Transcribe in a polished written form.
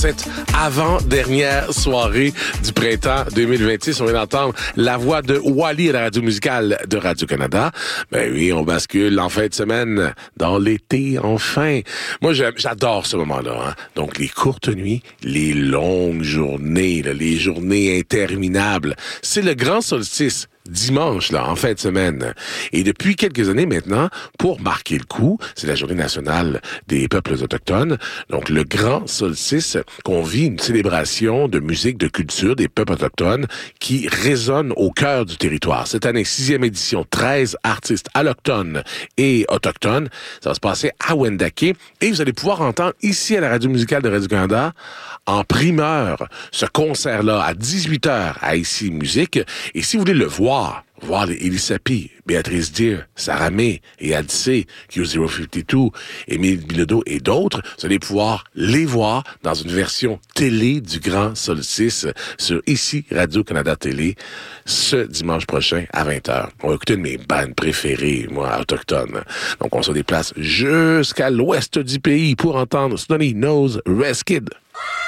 Cette avant-dernière soirée du printemps 2026, on vient d'entendre la voix de Wally à la radio musicale de Radio-Canada. Ben oui, on bascule en fin de semaine dans l'été, enfin. Moi, j'adore ce moment-là. Hein? Donc, les courtes nuits, les longues journées, là, les journées interminables. C'est le grand solstice. Dimanche, là, en fin de semaine. Et depuis quelques années maintenant, pour marquer le coup, c'est la Journée nationale des peuples autochtones. Donc, le grand solstice, qu'on vit une célébration de musique, de culture des peuples autochtones qui résonne au cœur du territoire. Cette année, 6e édition, 13 artistes allochtones et autochtones. Ça va se passer à Wendake. Et vous allez pouvoir entendre ici à la radio musicale de Radio-Canada, en primeur, ce concert-là à 18h à Ici Musique. Et si vous voulez le voir les Elisapi, Béatrice Deer, Sarah May et Adissé, Q052, Émile Bilodeau et d'autres, vous allez pouvoir les voir dans une version télé du Grand Solstice sur Ici Radio-Canada Télé ce dimanche prochain à 20h. On va écouter une de mes bandes préférées, moi, autochtones. Donc, on se déplace jusqu'à l'ouest du pays pour entendre Stoney Nose Reskid.